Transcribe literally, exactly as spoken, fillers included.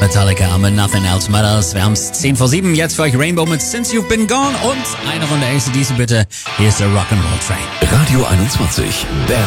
Metallica mit Nothing Else Matters. Wir haben es zehn vor sieben. Jetzt für euch Rainbow mit Since You've Been Gone und eine Runde A C D C bitte. Hier ist der Rock'n'Roll Train. Radio einundzwanzig.